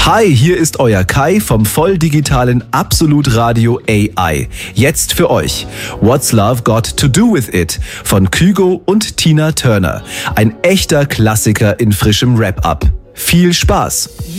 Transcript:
Hi, hier ist euer Kai vom volldigitalen Absolut Radio AI. Jetzt für euch. What's Love Got to Do With It von Kygo und Tina Turner. Ein echter Klassiker in frischem Wrap-Up. Viel Spaß!